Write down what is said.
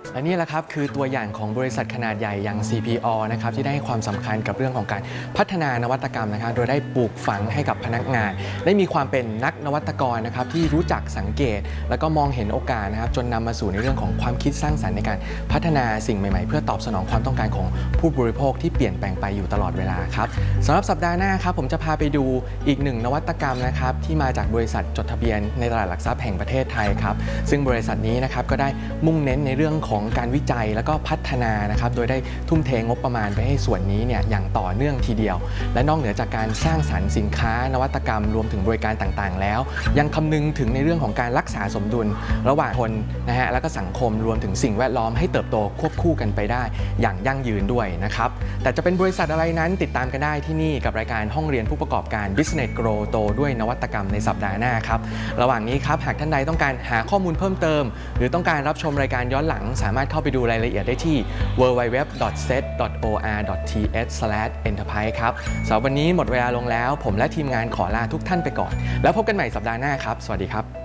และนี่แหละครับคือตัวอย่างของบริษัทขนาดใหญ่อย่าง CPO นะครับที่ได้ให้ความสำคัญกับเรื่องของการพัฒนานวัตกรรมนะครับโดยได้ปลูกฝังให้กับพนักงานได้มีความเป็นนักนวัตกรนะครับที่รู้จักสังเกตแล้วก็มองเห็นโอกาสนะครับจนนำมาสู่ในเรื่องของความคิดสร้างสรรค์ในการพัฒนาสิ่งใหม่ๆเพื่อตอบสนองความต้องการของผู้บริโภคที่เปลี่ยนแปลงไปอยู่ตลอดเวลาครับสำหรับสัปดาห์หน้าครับผมจะพาไปดูอีกหนึ่งนวัตกรรมนะครับที่มาจากบริษัทจดทะเบียนในตลาดหลักทรัพย์แห่งประเทศไทยครับซึ่งบริษัทนี้นะครับก็ได้มุ่งเน้นในเรื่องของการวิจัยแล้วก็พัฒนานะครับโดยได้ทุ่มเทงบประมาณไปให้ส่วนนี้เนี่ยอย่างต่อเนื่องทีเดียวและนอกเหนือจากการสร้างสรรค์สินค้านวัตกรรมรวมถึงบริการต่างๆแล้วยังคำนึงถึงในเรื่องของการรักษาสมดุลระหว่างคนนะฮะแล้วก็สังคมรวมถึงสิ่งแวดล้อมให้เติบโตควบคู่กันไปได้อย่างยั่งยืนด้วยนะครับแต่จะเป็นบริษัทอะไรนั้นติดตามกันได้ที่นี่กับรายการห้องเรียนผู้ประกอบการ Business Grow โตด้วยนวัตกรรมในสัปดาห์หน้าครับระหว่างนี้ครับหากท่านใดต้องการหาข้อมูลเพิ่มเติมหรือต้องการรับชมรายการย้อนหลังสามารถเข้าไปดูรายละเอียดได้ที่ www.set.or.th/enterprise ครับสำหรับวันนี้หมดเวลาลงแล้วผมและทีมงานขอลาทุกท่านไปก่อนแล้วพบกันใหม่สัปดาห์หน้าครับสวัสดีครับ